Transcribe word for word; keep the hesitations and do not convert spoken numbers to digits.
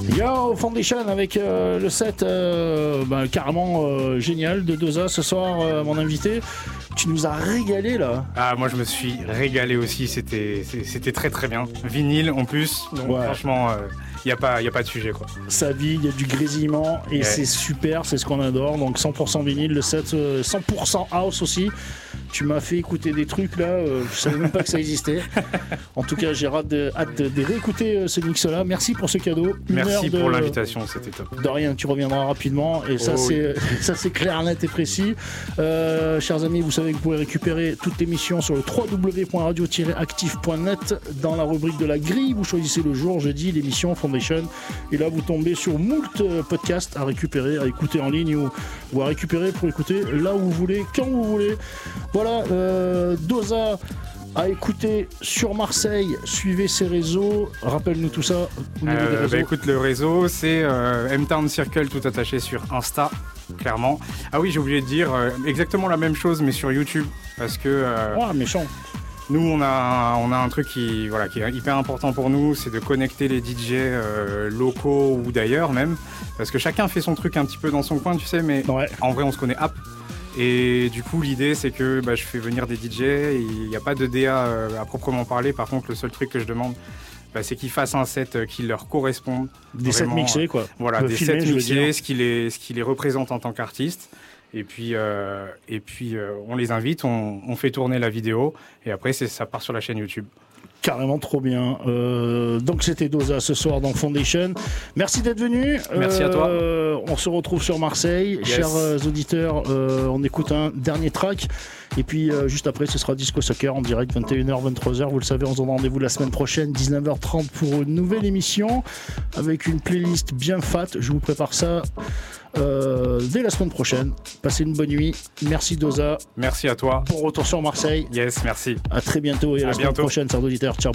Yo, Foundation avec euh, le set euh, bah, carrément euh, génial de Doza ce soir, euh, mon invité. Tu nous as régalé là. Ah, moi je me suis régalé aussi, c'était, c'était très très bien. Vinyle en plus, donc ouais. Franchement, il euh, n'y a, pas, y a pas de sujet quoi. Sa vie, il y a du grésillement et ouais. C'est super, c'est ce qu'on adore. Donc cent pour cent vinyle, le set euh, cent pour cent house aussi. Tu m'as fait écouter des trucs là, euh, je savais même pas que ça existait. En tout cas, j'ai hâte de, hâte de, de réécouter euh, ce mix là. Merci pour ce cadeau. Une Merci de, pour l'invitation, c'était top. De rien, tu reviendras rapidement et ça, oh, c'est, oui. ça c'est clair, net et précis. Euh, chers amis, vous savez que vous pouvez récupérer toute l'émission sur le w w w point radio tiret actif point net dans la rubrique de la grille. Vous choisissez le jour, jeudi, l'émission Foundation et là vous tombez sur moult podcasts à récupérer, à écouter en ligne ou, ou à récupérer pour écouter là où vous voulez, quand vous voulez. Voilà, euh, Doza à écouter sur Marseille, suivez ses réseaux, rappelle-nous tout ça au niveau euh, des réseaux. Bah écoute, le réseau c'est euh, M-Town Circle tout attaché sur Insta, clairement. Ah oui, j'ai oublié de dire euh, exactement la même chose mais sur YouTube parce que... Euh, oh, méchant. Nous, on a, on a un truc qui, voilà, qui est hyper important pour nous, c'est de connecter les D J euh, locaux ou d'ailleurs même, parce que chacun fait son truc un petit peu dans son coin, tu sais, mais ouais. En vrai, on se connaît app. Et du coup, l'idée, c'est que bah, je fais venir des D J, il n'y a pas de D A euh, à proprement parler, par contre, le seul truc que je demande, bah, c'est qu'ils fassent un set euh, qui leur corresponde. Des sets mixés, quoi. Voilà, des sets mixés, ce qui les, ce qui les représente en tant qu'artiste. Et puis, euh, et puis euh, on les invite, on, on fait tourner la vidéo et après c'est, ça part sur la chaîne YouTube. Carrément trop bien. Euh, donc c'était Doza ce soir dans Foundation. Merci d'être venu. Merci euh, à toi. On se retrouve sur Marseille. Yes. Chers euh, auditeurs, euh, on écoute un dernier track. Et puis euh, juste après, ce sera Disco Soccer en direct, vingt et une heures, vingt-trois heures. Vous le savez, on se donne rendez-vous la semaine prochaine, dix-neuf heures trente pour une nouvelle émission avec une playlist bien fat. Je vous prépare ça euh, dès la semaine prochaine. Passez une bonne nuit. Merci Doza. Merci à toi. Bon retour sur Marseille. Yes, merci. À très bientôt et à, à la semaine bientôt. prochaine, chers auditeurs. Ciao.